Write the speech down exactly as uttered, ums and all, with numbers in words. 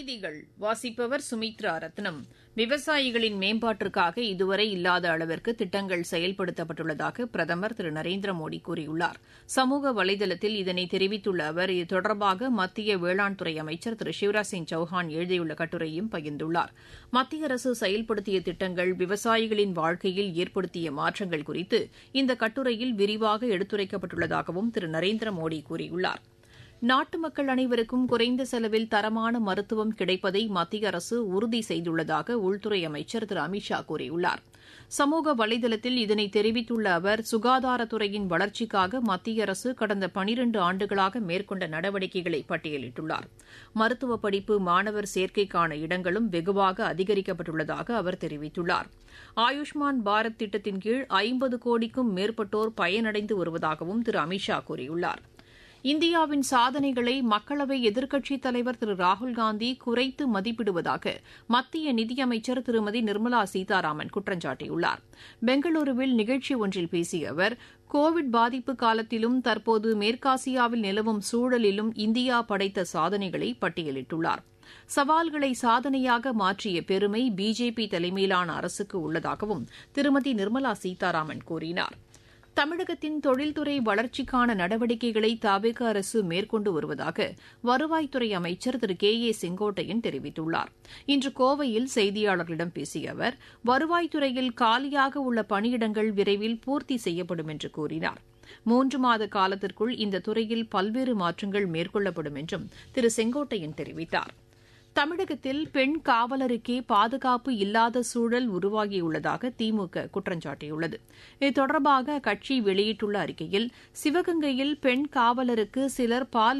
செய்திகள் வாசிப்பவர் சுமித்ரா ரத்னம். விவசாயிகளின் மேம்பாட்டிற்காக இதுவரை இல்லாத அளவிற்கு திட்டங்கள் செயல்படுத்தப்பட்டுள்ளதாக பிரதமர் திரு நரேந்திர மோடி கூறியுள்ளார். சமூக வலைதளத்தில் இதனை தெரிவித்துள்ள அவர், இது தொடர்பாக மத்திய வேளாண் துறை அமைச்சர் திரு சிவராஜ் சிங் சௌஹான் எழுதியுள்ள கட்டுரையும் பகிர்ந்துள்ளார். மத்திய அரசு செயல்படுத்திய திட்டங்கள் விவசாயிகளின் வாழ்க்கையில் ஏற்படுத்திய மாற்றங்கள் குறித்து இந்த கட்டுரையில் விரிவாக எடுத்துரைக்கப்பட்டுள்ளதாகவும் திரு நரேந்திர மோடி கூறியுள்ளார். நாட்டு மக்கள் அனைவருக்கும் குறைந்த செலவில் தரமான மருத்துவம் கிடைப்பதை மத்திய அரசு உறுதி செய்துள்ளதாக உள்துறை அமைச்சர் திரு அமித் ஷா கூறியுள்ளார். சமூக வலைதளத்தில் இதனை தெரிவித்துள்ள அவர், சுகாதாரத்துறையின் வளர்ச்சிக்காக மத்திய அரசு கடந்த பனிரண்டு ஆண்டுகளாக மேற்கொண்ட நடவடிக்கைகளை பட்டியலிட்டுள்ளார். மருத்துவ படிப்பு மாணவர் சேர்க்கைக்கான இடங்களும் வெகுவாக அதிகரிக்கப்பட்டுள்ளதாக அவர் தெரிவித்துள்ளார். ஆயுஷ்மான் பாரத் திட்டத்தின் கீழ் ஐம்பது கோடிக்கும் மேற்பட்டோர் பயனடைந்து வருவதாகவும் திரு அமித் ஷா கூறியுள்ளார். இந்தியாவின் சாதனைகளை மக்களவை எதிர்க்கட்சித் தலைவர் திரு ராகுல்காந்தி குறைத்து மதிப்பிடுவதாக மத்திய நிதியமைச்சர் திருமதி நிர்மலா சீதாராமன் குற்றம் சாட்டியுள்ளார். பெங்களூருவில் நிகழ்ச்சி ஒன்றில் பேசிய அவர், கோவிட் பாதிப்பு காலத்திலும் தற்போது மேற்காசியாவில் நிலவும் சூழலிலும் இந்தியா படைத்த சாதனைகளை பட்டியலிட்டுள்ளார். சவால்களை சாதனையாக மாற்றிய பெருமை பிஜேபி தலைமையிலான அரசுக்கு உள்ளதாகவும் திருமதி நிர்மலா சீதாராமன் கூறினார். தமிழகத்தின் தொழில்துறை வளர்ச்சிக்கான நடவடிக்கைகளை தவிக அரசு மேற்கொண்டு வருவதாக வருவாய்த்துறை அமைச்சர் திரு கே ஏ செங்கோட்டையன் தெரிவித்துள்ளார். இன்று கோவையில் செய்தியாளர்களிடம் பேசிய அவர், வருவாய்த்துறையில் காலியாக உள்ள பணியிடங்கள் விரைவில் பூர்த்தி செய்யப்படும் என்று கூறினார். மூன்று மாத காலத்திற்குள் இந்த துறையில் பல்வேறு மாற்றங்கள் மேற்கொள்ளப்படும் என்றும் திரு செங்கோட்டையன் தெரிவித்தார். தமிழகத்தில் பெண் காவலருக்கே பாதுகாப்பு இல்லாத சூழல் உருவாகியுள்ளதாக திமுக குற்றம் சாட்டியுள்ளது. இது தொடர்பாக அக்கட்சி வெளியிட்டுள்ள அறிக்கையில், சிவகங்கையில் பெண் காவலருக்கு சிலர் பாலியல்